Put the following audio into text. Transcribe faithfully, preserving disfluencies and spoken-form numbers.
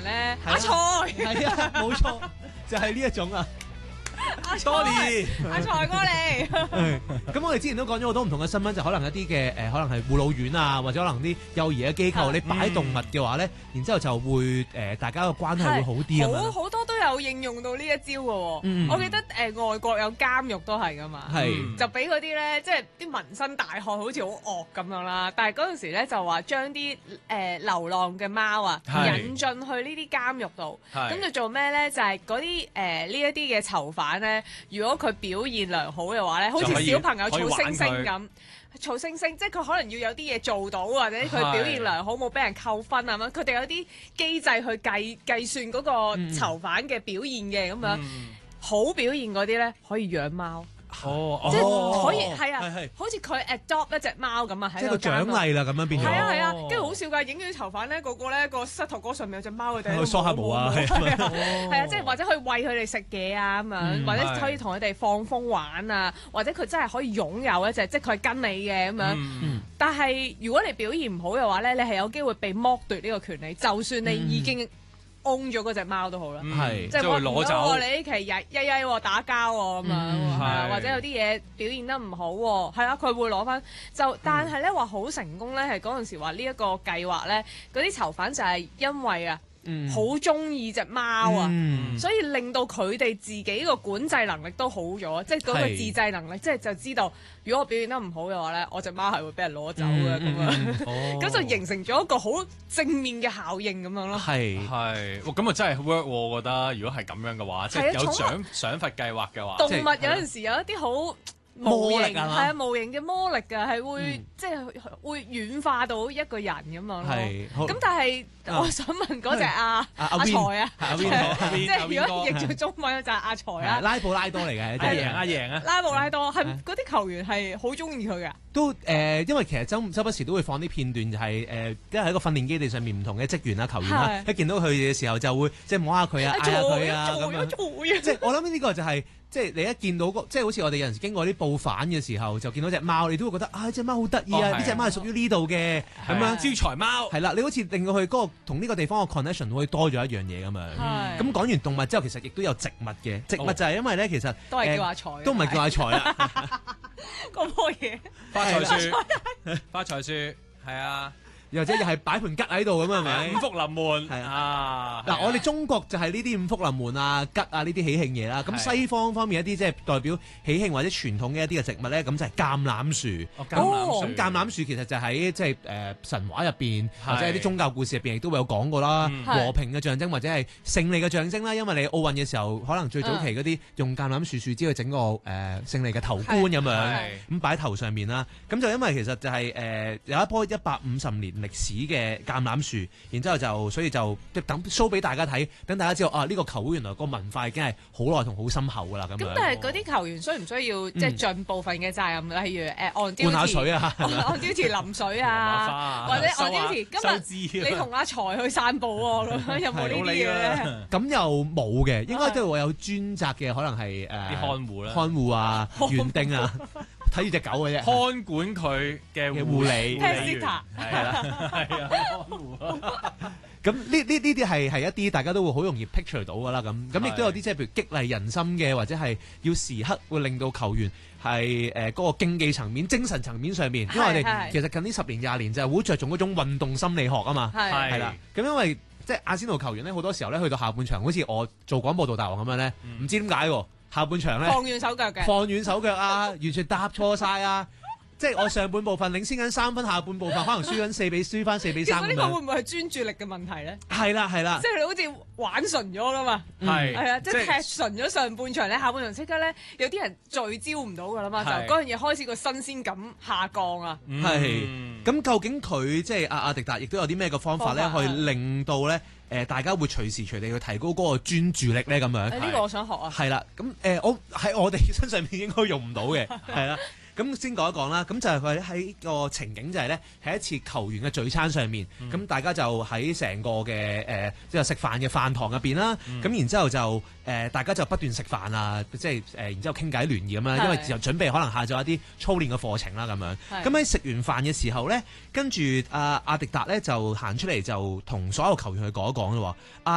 咧，阿財係啊，冇錯，就係呢一種啊。 阿財，阿財過嚟。 咁我哋之前都講咗好多唔同嘅新聞，就可能一啲嘅誒，可能係護老院啊，或者可能啲幼兒嘅機構，你擺動物嘅話咧，然之後就會誒大家嘅關係會好啲咁樣。 好好多都有應用到呢一招嘅喎。我記得誒外國有監獄都係噶嘛，就俾嗰啲咧，即係啲紋身大漢好似好惡咁樣啦。但係嗰陣時咧就話將啲誒流浪嘅貓啊引進去呢啲監獄度，咁就做咩咧？就係嗰啲誒呢一啲嘅囚犯咧，如果佢表現良好嘅話咧，好似小朋友儲星星咁，儲星星，即係佢可能要有啲嘢做到，或者佢表現良好冇俾人扣分啊咁，佢哋有啲機制去計計算嗰個囚犯嘅表現嘅咁樣，嗯、好表現嗰啲咧可以養貓。 哦， 即係可以係啊，好似佢 adopt 一隻貓咁啊，喺即係個獎勵啦，咁樣變咗。 係啊係啊，跟住好笑㗎，影咗啲囚犯咧，個個咧個膝頭哥上面有隻貓，佢哋梳下毛啊， 係啊，即係或者可以餵佢哋食嘢啊咁樣，或者可以同佢哋放風玩啊，或者佢真係可以擁有一隻，即係佢係跟你嘅咁樣。但係如果你表現唔好嘅話咧，你係有機會被剝奪呢個權利，就算你已經own咗嗰隻貓都好啦， 係即係會攞走你呢期日日日打交喎咁樣，係啊，或者有啲嘢表現得唔好喎，係啊，佢會攞翻就，但係咧話好成功咧，係嗰陣時話呢一個計劃咧，嗰啲囚犯就係因為啊。好中意隻貓啊，嗯、所以令到佢哋自己個管制能力都好咗，即係嗰個自制能力，即係就知道如果我表現得唔好嘅話咧，我隻貓係會俾人攞走嘅咁、嗯、樣，咁、哦、就形成咗一個好正面嘅效應咁樣咯。 係係，咁啊真係 work 喎，我覺得如果係咁樣嘅話，即係有獎賞罰計劃嘅話， 動物有陣時有一啲好。無形係啊，無形嘅魔力㗎，係會、嗯、即係會軟化到一個人咁樣咯。咁但係、啊、我想問嗰隻阿阿財啊，即係如果譯做中文就係阿財啊， 拉布拉多嚟嘅， 阿贏阿贏啊， 拉布拉多係嗰啲球員係好中意佢㗎。 都誒、呃，因為其實周周不時都會放啲片段，就係、是、誒，因為喺個訓練基地上面唔同嘅職員啊、球員啦，一見到佢嘅時候就會即係摸下佢啊、嗌下佢啊咁樣。即係我諗呢個就係、是。即係你一見到個，即係好似我哋有陣時經過啲報販嘅時候，就見到隻貓，你都會覺得啊，隻貓好得意啊！呢隻貓係屬於呢度嘅，咁樣招財貓係啦。你好似令到佢嗰個同呢個地方嘅 connection 可以多咗一樣嘢咁樣。咁講完動物之後，其實亦都有植物嘅。植物就係因為咧，其實都係叫阿財， 都唔係叫阿財啦。 嗰棵嘢發財樹，發財樹係啊。 又或者又係擺盤桔喺度咁係咪？ 五福臨門係啊！嗱，我哋中國就係呢啲五福臨門啊、桔啊呢啲喜慶嘢啦。咁西方方面一啲即係代表喜慶或者傳統嘅一啲嘅植物咧，咁就係橄欖樹。 橄欖樹咁橄欖樹其實就喺即係誒神話入邊或者係啲宗教故事入邊亦都會有講過啦。和平嘅象徵或者係勝利嘅象徵啦。因為你奧運嘅時候，可能最早期嗰啲用橄欖樹樹枝去整個誒勝利嘅頭冠咁樣，咁擺喺頭上面啦。咁就因為其實就係誒有一棵一百五十年歷史嘅橄欖樹，然之後就所以就即等 show 俾大家睇，等大家知道啊呢個球會原來個文化已經係好耐同好深厚噶啦咁樣。咁但係嗰啲球員需唔需要即係盡部分嘅責任？例如誒按 duty 換下水啊， 按 duty 淋水啊，或者按 duty 今日你同阿財去散步喎，咁樣有冇呢啲嘢咧？ 咁又冇嘅，應該都係會有專責嘅，可能係誒啲看護啦、 看護啊、園丁啊。睇住隻狗嘅啫， 看管佢嘅護理， 護理員係啦，係啊，看護。 咁呢呢呢啲係係一啲大家都會好容易 picture 到噶啦，咁咁亦都有啲即係譬如激勵人心嘅，或者係要時刻會令到球員係誒嗰個競技層面、精神層面上面，因為我哋其實近呢十年廿年就係好着重嗰種運動心理學啊嘛，係啦。咁因為即係阿仙奴球員咧，好多時候咧去到下半場，好似我做廣播道大王咁樣咧，唔知點解喎。下半場咧， 放軟手腳嘅， 放軟手腳啊，完全搭錯晒啊！即係我上半部分領先緊三分，下半部分可能輸緊四比輸翻四比三咁樣。其實呢個會唔會係專注力嘅問題咧？ 係啦係啦， 即係你好似玩純咗啦嘛，係係啊，即係踢純咗上半場咧，下半場即刻咧有啲人聚焦唔到噶啦嘛，就嗰樣嘢開始個新鮮感下降啊。 係咁，究竟佢即係阿阿迪達亦都有啲咩嘅方法咧，去令到咧？誒，大家會隨時隨地去提高嗰個專注力咧，咁樣。 呢個我想學啊。 係啦，咁誒，我喺我哋身上面應該用唔到嘅，係啦。咁先講一講啦，咁就係佢喺個情景就係咧，喺一次球員嘅聚餐上面，咁、嗯、大家就喺成個嘅誒即係食飯嘅飯堂入邊啦，咁、嗯、然之後就誒、呃、大家就不斷食飯啊，即係誒然之後傾偈聯誼咁樣，因為就準備可能下晝一啲操練嘅課程啦咁樣。咁喺食完飯嘅時候咧，跟住阿阿迪達咧就行出嚟就同所有球員去講一講咯喎。